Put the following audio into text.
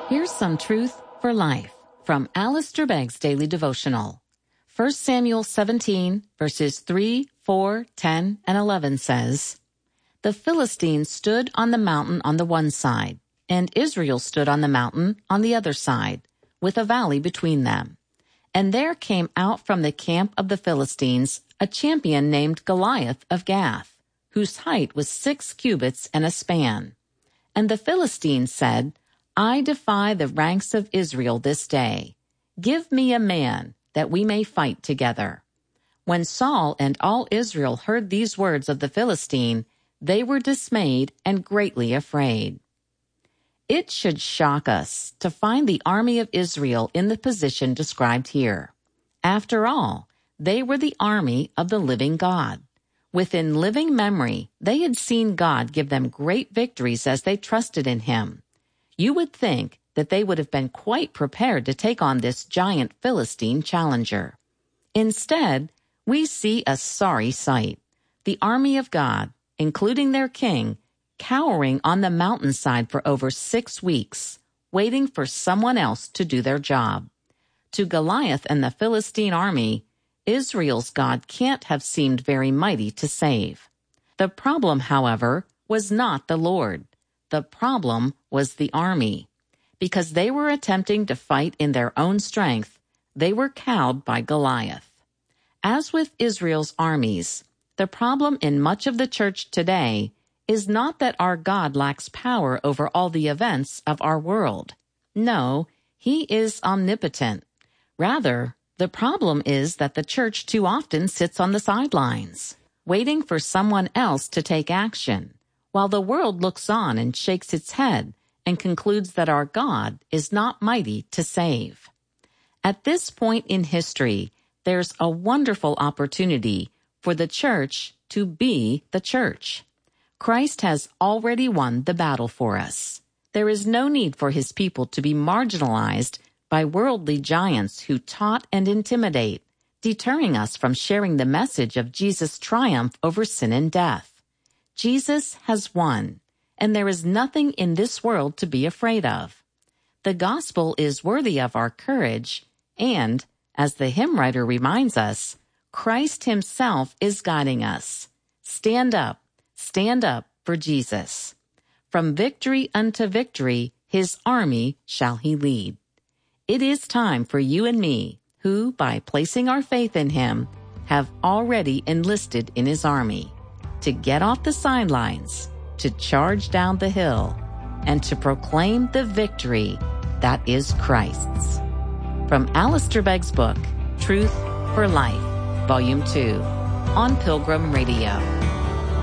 Here's some truth for life from Alistair Begg's Daily Devotional. 1 Samuel 17, verses 3, 4, 10, and 11 says, "The Philistines stood on the mountain on the one side, and Israel stood on the mountain on the other side, with a valley between them. And there came out from the camp of the Philistines a champion named Goliath of Gath, whose height was 6 cubits and a span. And the Philistines said, I defy the ranks of Israel this day. Give me a man, that we may fight together." When Saul and all Israel heard these words of the Philistine, they were dismayed and greatly afraid. It should shock us to find the army of Israel in the position described here. After all, they were the army of the living God. Within living memory, they had seen God give them great victories as they trusted in Him. You would think that they would have been quite prepared to take on this giant Philistine challenger. Instead, we see a sorry sight. The army of God, including their king, cowering on the mountainside for over 6 weeks, waiting for someone else to do their job. To Goliath and the Philistine army, Israel's God can't have seemed very mighty to save. The problem, however, was not the Lord. The problem was the army. Because they were attempting to fight in their own strength, they were cowed by Goliath. As with Israel's armies, the problem in much of the church today is not that our God lacks power over all the events of our world. No, He is omnipotent. Rather, the problem is that the church too often sits on the sidelines, waiting for someone else to take action, while the world looks on and shakes its head and concludes that our God is not mighty to save. At this point in history, there's a wonderful opportunity for the church to be the church. Christ has already won the battle for us. There is no need for His people to be marginalized by worldly giants who taunt and intimidate, deterring us from sharing the message of Jesus' triumph over sin and death. Jesus has won, and there is nothing in this world to be afraid of. The gospel is worthy of our courage, and, as the hymn writer reminds us, Christ Himself is guiding us. Stand up for Jesus. From victory unto victory, His army shall He lead. It is time for you and me, who, by placing our faith in Him, have already enlisted in His army, to get off the sidelines, to charge down the hill, and to proclaim the victory that is Christ's. From Alistair Begg's book, Truth for Life, Volume 2, on Pilgrim Radio.